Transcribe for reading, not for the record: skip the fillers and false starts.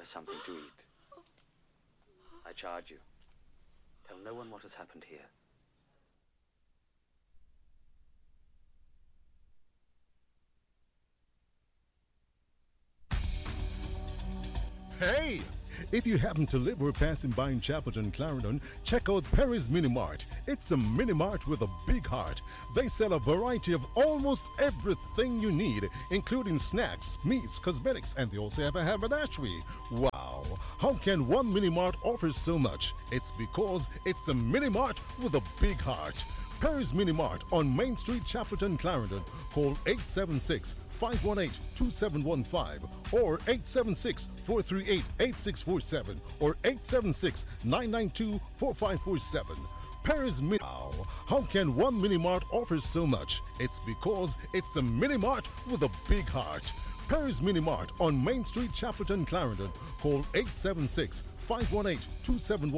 something to eat. I charge you. Tell no one what has happened here. Hey! If you happen to live or passing by in Chapelton, Clarendon, check out Perry's Mini Mart. It's a mini mart with a big heart. They sell a variety of almost everything you need, including snacks, meats, cosmetics, and they also have a haberdashery. Wow! How can one mini mart offer so much? It's because it's a mini mart with a big heart. Perry's Mini Mart on Main Street, Chapelton, Clarendon. Call 876-518-2715 or 876-438-8647 or 876-992-4547. Perry's Mini. Wow. How can one mini mart offer so much? It's because it's a mini mart with a big heart. Perry's Mini Mart on Main Street, Chapelton, Clarendon. Call 876-518-2715